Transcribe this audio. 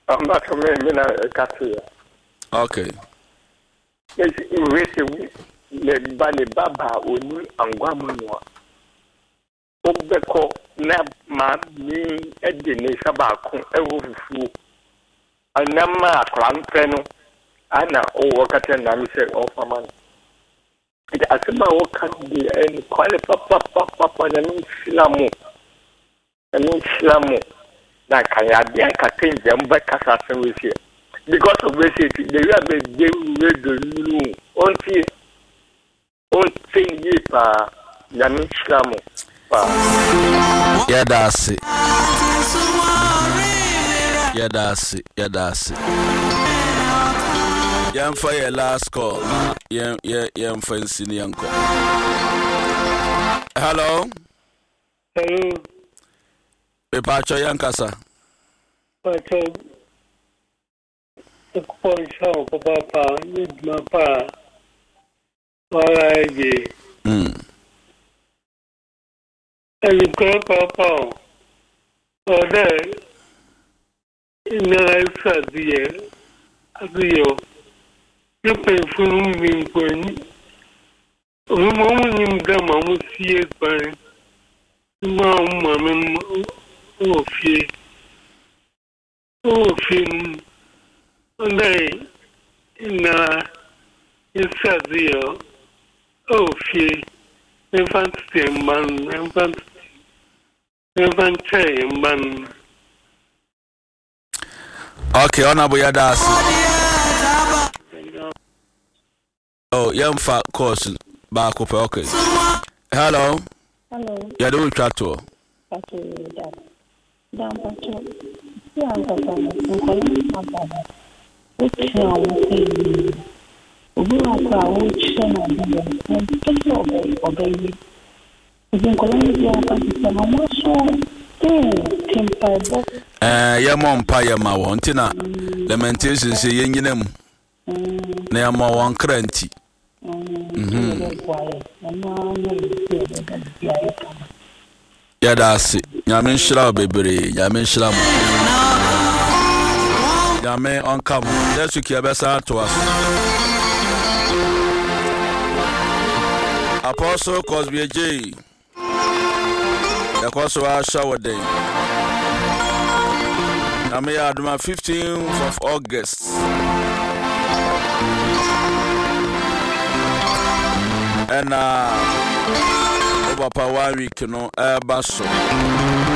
I'm not a man, a Katia. Okay. It's le Bani Baba, Uni, and Guamanua. Obeko, Nab, Ma, me, Edine, Sabako, Ewu, and Nama, Clan Peno, Anna, or Catan, I said, oh, Faman. It as a man can be any quality papa, and Slamu. And Slamu. That can be a Catin, but Cassan with you. Because of this, they have a game with the on thing yipa Yamin Slamu. Yeah, that's it. Yeah, that's it. Yeah, that's it. Yam for your last call. Yam for your uncle. Hello. Hello. Pacho Yankasa. Pacho. The point show, Papa, need my pa. Alright. And you go, Papa. Or there. In the life of the year. Agreeable. You pay for me when you come see it by Mamma. Oh, fear. Oh, fear. And I, in Sadio, oh, fear. Infant man, infant man. Okay, honorable Yadas. Oh, young fat course back up. Okay. Hello. Hello. You're doing chat to. Down, Pacho. Yeah, I'm going to which which obey. Yeah, mom, pie, my wantina. Lamentation say, Yenginum. Near more one cranty. Yeah, that's it. Yamin Shra, baby. Yamin Shram. Yamin on come. Let's keep best out to us. Apostle Cosby J. The course of our shower day. I may add my 15th of August. And over 1 week, basso.